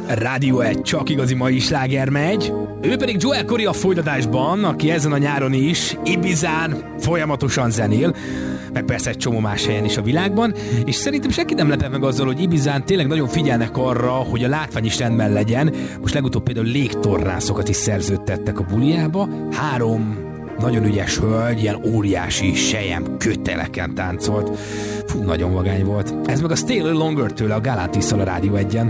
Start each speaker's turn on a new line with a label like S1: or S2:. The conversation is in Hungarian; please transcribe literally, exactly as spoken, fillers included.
S1: Rádió egy csak igazi mai sláger megy. Ő pedig Joel Corry a folytatásban, aki ezen a nyáron is Ibizán folyamatosan zenél, meg persze egy csomó más helyen is a világban, és szerintem senki nem lepett meg azzal, hogy Ibizán tényleg nagyon figyelnek arra, hogy a látvány is rendben legyen. Most legutóbb például légtornászokat is szerződtettek a buliába. Három nagyon ügyes hölgy, ilyen óriási sejem köteleken táncolt. Fú, nagyon vagány volt. Ez meg a Stay a Little Longer tőle a Galantisszal a Rádió egyen.